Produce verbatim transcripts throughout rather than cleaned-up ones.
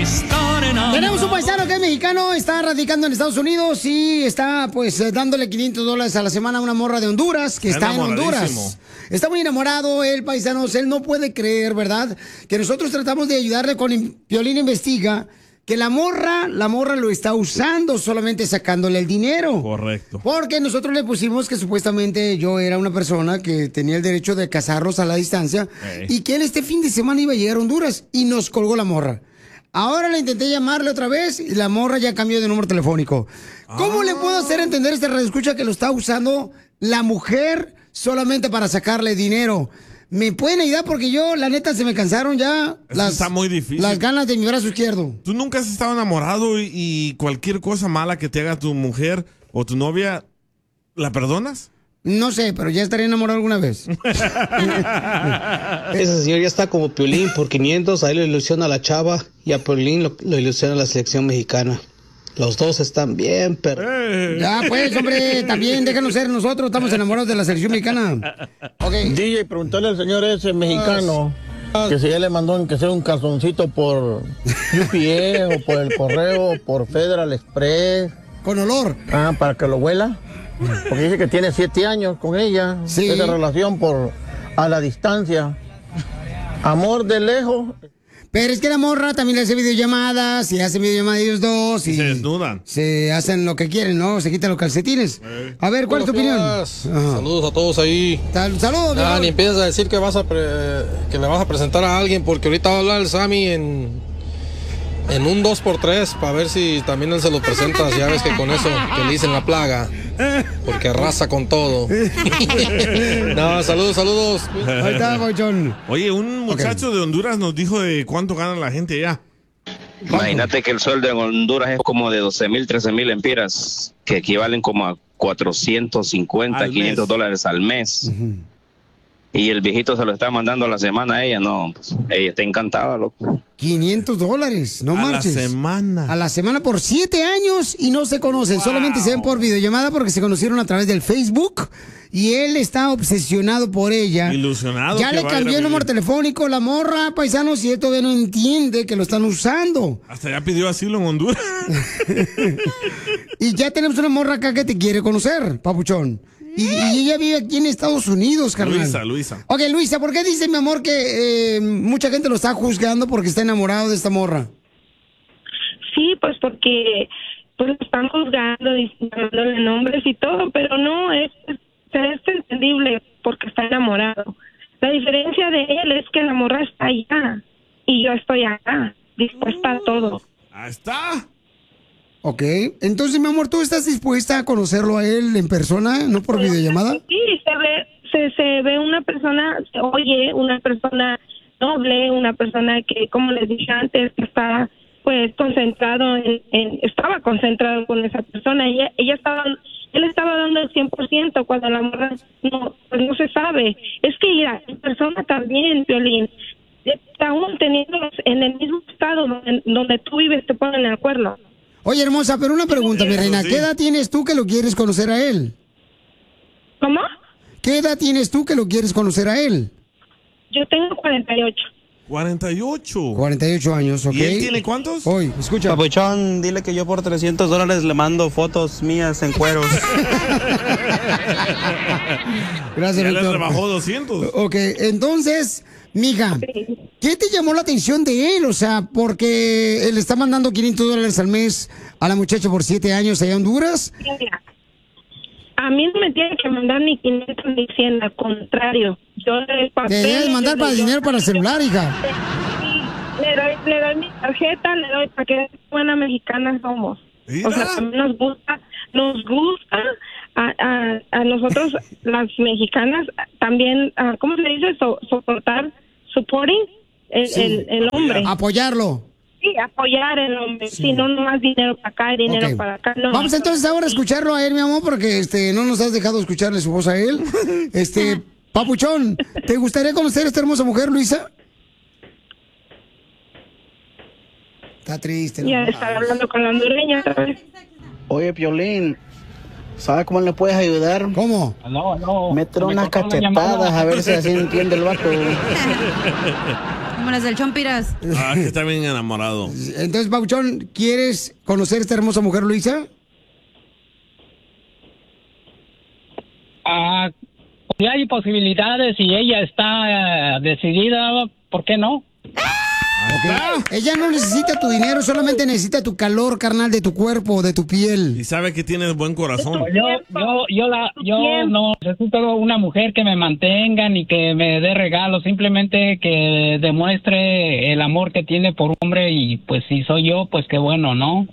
Tenemos un paisano que es mexicano, está radicando en Estados Unidos y está pues eh, dándole quinientos dólares a la semana a una morra de Honduras que está en Honduras. Está muy enamorado el paisano, él no puede creer, ¿verdad? Que nosotros tratamos de ayudarle con Piolín Investiga, que la morra, la morra lo está usando solamente sacándole el dinero. Correcto. Porque nosotros le pusimos que supuestamente yo era una persona que tenía el derecho de casarlos a la distancia Hey. y que él este fin de semana iba a llegar a Honduras y nos colgó la morra. Ahora le intenté llamarle otra vez y la morra ya cambió de número telefónico. ¿Cómo Ah. le puedo hacer entender a este radioescucha que lo está usando la mujer solamente para sacarle dinero? ¿Me pueden ayudar? Porque yo, la neta, se me cansaron ya Eso las, está muy difícil. las ganas de mi brazo izquierdo. ¿Tú nunca has estado enamorado y, y cualquier cosa mala que te haga tu mujer o tu novia, la perdonas? No sé, pero ya estaré enamorado alguna vez. Ese señor ya está como Piolín por quinientos, ahí lo ilusiona a la chava y a Piolín lo, lo ilusiona la selección mexicana. Los dos están bien, pero... Ya pues, hombre, también déjanos ser nosotros, estamos enamorados de la selección mexicana. Okay. D J, preguntarle al señor ese mexicano que si ya le mandó que sea un calzoncito por U P S o por el correo, por Federal Express. Con olor. Ah, para que lo huela. Porque dice que tiene siete años con ella. Sí. Esa relación por a la distancia. Amor de lejos. Pero es que la morra también le hace videollamadas y hacen videollamadas ellos dos. Y se desnudan. Se hacen lo que quieren, ¿no? Se quitan los calcetines. Eh. A ver, ¿cuál es tu opinión? Ajá. Saludos a todos ahí. Sal- saludos. Ah, mi ni amor. empiezas a decir que vas a pre- que me vas a presentar a alguien porque ahorita va a hablar el Sammy en en un dos por tres para ver si también él se lo presentas. Ya ves que con eso que le dicen la plaga porque arrasa con todo. No, saludos, saludos. Ahí está, Bochón. Oye, un muchacho de Honduras nos dijo de cuánto gana la gente allá. Imagínate que el sueldo en Honduras es como de doce mil, trece mil empiras, que equivalen como a cuatrocientos cincuenta, Al quinientos mes. dólares al mes. Y el viejito se lo está mandando a la semana a ella, no, pues, ella está encantada, loco. quinientos dólares, no A la marches. semana. A la semana por siete años y no se conocen. Solamente se ven por videollamada porque se conocieron a través del Facebook. Y él está obsesionado por ella. Ilusionado. Ya que le va a ir a cambió el número vivir. telefónico, la morra, paisanos, y él todavía no entiende que lo están usando. Hasta ya pidió asilo en Honduras. Y ya tenemos una morra acá que te quiere conocer, papuchón. Y, y ella vive aquí en Estados Unidos, carnal. Luisa, Luisa. Ok, Luisa, ¿por qué dice, mi amor, que eh, mucha gente lo está juzgando porque está enamorado de esta morra? Sí, pues porque pues lo están juzgando, llamándole nombres y todo, pero no, es, es, es entendible porque está enamorado. La diferencia de él es que la morra está allá y yo estoy acá, dispuesta a todo. Ahí está. Ok, entonces, mi amor, ¿tú estás dispuesta a conocerlo a él en persona, no por videollamada? Sí, se ve, se, se ve una persona, se oye una persona noble, una persona que, como les dije antes, que está pues concentrado en, en estaba concentrado con esa persona. Ella, ella estaba, él estaba dando el cien por ciento cuando la morra no, pues no se sabe. Es que mira, en persona también, Violín, aún teniéndolos en el mismo estado donde, donde tú vives, te ponen el cuerno. Oye, hermosa, pero una pregunta, mi reina. ¿Qué edad tienes tú que lo quieres conocer a él? ¿Cómo? ¿Qué edad tienes tú que lo quieres conocer a él? Yo tengo cuarenta y ocho. cuarenta y ocho. cuarenta y ocho años, ¿ok? ¿Y él tiene cuántos? Hoy, escucha. Papuchón, dile que yo por trescientos dólares le mando fotos mías en cueros. Gracias, Ya le Víctor. rebajó doscientos. Ok, entonces, mija, ¿qué te llamó la atención de él? O sea, porque él está mandando quinientos dólares al mes a la muchacha por siete años allá en Honduras. Mira, a mí no me tiene que mandar ni quinientos ni cien, al contrario. Yo le doy papel. Te debes mandar para el dinero para el celular, hija. Le doy, le doy mi tarjeta, le doy para que buena mexicana somos. Mira. O sea, también nos gusta, nos gusta a, a, a nosotros las mexicanas también, ah, ¿cómo se dice? So- soportar, supporting el, Sí. el, el hombre. Apoyarlo. Sí, apoyar el hombre. Sí, no nomás dinero para acá y dinero Ok. para acá. No. Vamos entonces ahora a escucharlo a él, mi amor, porque este no nos has dejado escucharle su voz a él. Este, Papuchón, ¿te gustaría conocer a esta hermosa mujer, Luisa? Está triste, ¿no? Ya estar hablando con la hondureña otra vez. Oye, Piolín, ¿sabes cómo le puedes ayudar? ¿Cómo? No, no. Métele Me unas cortó la cachetadas llamada. a ver si así entiende el vato. Como las del Chompiras. Ah, que está bien enamorado. Entonces, Pauchón, ¿quieres conocer a esta hermosa mujer, Luisa? Ah, si hay posibilidades y ella está eh, decidida, ¿por qué no? Okay. Ella no necesita tu dinero, solamente necesita tu calor, carnal, de tu cuerpo, de tu piel. Y sabe que tienes buen corazón. Yo, yo, yo, la, yo no necesito una mujer que me mantenga ni que me dé regalos, simplemente que demuestre el amor que tiene por un hombre y pues si soy yo, pues qué bueno, ¿no?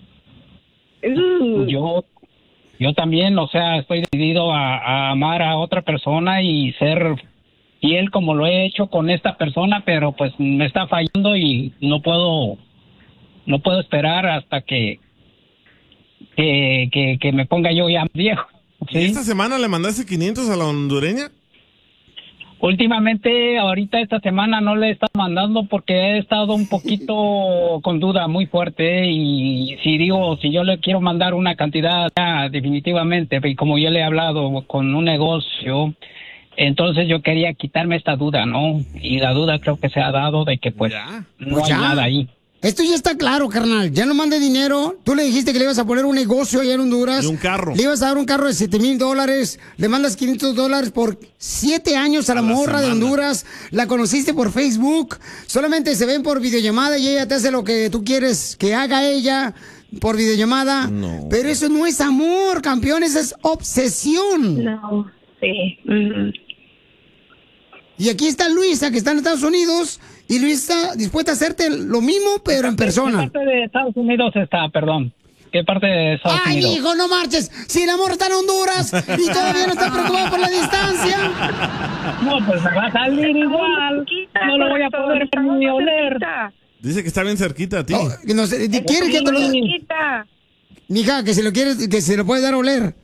Mm. Yo, yo también, o sea, estoy decidido a, a amar a otra persona y ser fiel como lo he hecho con esta persona, pero pues me está fallando y no puedo no puedo esperar hasta que que, que, que me ponga yo ya viejo. ¿Sí? ¿Y esta semana le mandaste quinientos a la hondureña? Últimamente, ahorita esta semana no le he estado mandando porque he estado un poquito con duda muy fuerte y si digo, si yo le quiero mandar una cantidad ya definitivamente, y como yo le he hablado con un negocio, entonces yo quería quitarme esta duda, ¿no? Y la duda creo que se ha dado de que pues ¿Ya? no Pues hay ya. nada ahí. Esto ya está claro, carnal. Ya no mande dinero. Tú le dijiste que le ibas a poner un negocio allá en Honduras. Y un carro. Le ibas a dar un carro de siete mil dólares. Le mandas quinientos dólares por siete años a la A la morra de semana. Honduras. La conociste por Facebook. Solamente se ven por videollamada y ella te hace lo que tú quieres que haga ella por videollamada. No. Pero eso no es amor, campeón. Eso es obsesión. No, sí. Mm. Y aquí está Luisa, que está en Estados Unidos. Y Luisa está dispuesta a hacerte lo mismo, pero en persona. ¿Qué parte de Estados Unidos está, perdón? ¿Qué parte de Estados Ay, Unidos? hijo, no marches. Si el amor está en Honduras y todavía no está preocupado por la distancia. No, pues me va a salir igual. No lo voy a poder ni oler. Dice que está bien cerquita a ti. Oh, que no sé, ¿quieres que te lo Chiquita. Mija, que se lo quieres, que se lo puede dar a oler.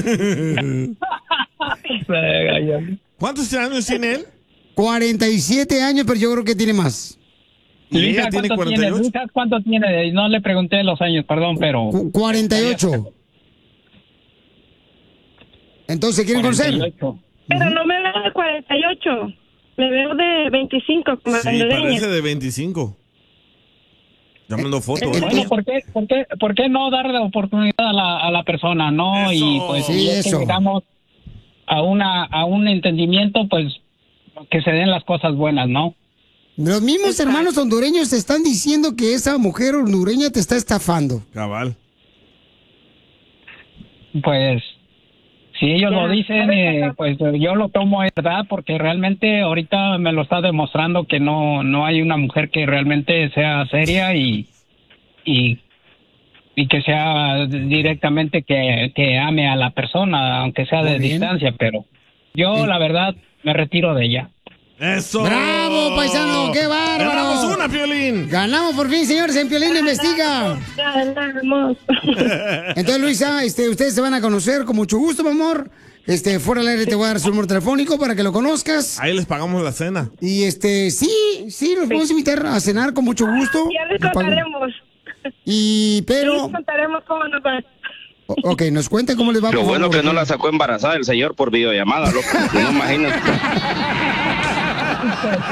¿Cuántos años tiene él? cuarenta y siete años, pero yo creo que tiene más. ¿Y Luisa, ella tiene ¿cuánto cuarenta y tiene? ocho? Luisa, ¿cuánto tiene? No le pregunté los años, perdón, pero... Cu- cuarenta y ocho. Entonces, ¿quieren conocer? cuarenta y ocho. Pero no me veo de cuarenta y ocho. Me veo de veinticinco como Sí, hondureña. parece de veinticinco. Ya mandó fotos. Bueno, ¿por qué, por, qué, ¿por qué no darle oportunidad a la, a la persona, no? Eso. Y pues Sí, si es que eso. llegamos a, una, a un entendimiento, pues que se den las cosas buenas, ¿no? Los mismos hermanos hondureños te están diciendo que esa mujer hondureña te está estafando. Cabal. Pues si ellos Ya. lo dicen, eh, pues yo lo tomo en verdad porque realmente ahorita me lo está demostrando que no no hay una mujer que realmente sea seria y y, y que sea directamente que, que ame a la persona, aunque sea de Muy bien. distancia, pero yo la verdad me retiro de ella. ¡Eso! ¡Bravo, paisano! ¡Qué bárbaro! ¡Ganamos una, Piolín! Ganamos por fin, señores, en Piolín Investiga. Ganamos. Entonces, Luisa, este, ustedes se van a conocer con mucho gusto, mi amor. Este, fuera del aire te voy a dar su número telefónico para que lo conozcas. Ahí les pagamos la cena. Y este, sí, sí, nos podemos invitar a cenar con mucho gusto. Ya les Lo pago. contaremos. Y, Ya pero, les contaremos cómo nos va. o- ok, nos cuenta cómo les va. Lo por bueno favor. que no la sacó embarazada el señor por videollamada, loco. No imagínate.